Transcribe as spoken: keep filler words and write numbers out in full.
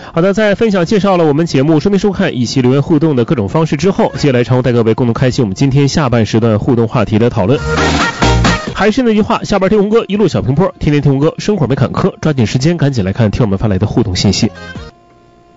好的，在分享介绍了我们节目收听收看以及留言互动的各种方式之后，接下来常务带各位共同开启我们今天下半时段互动话题的讨论。还是那句话，下班听红歌，一路小平坡，天天听红歌，生活没坎坷，抓紧时间赶紧来看听我们发来的互动信息。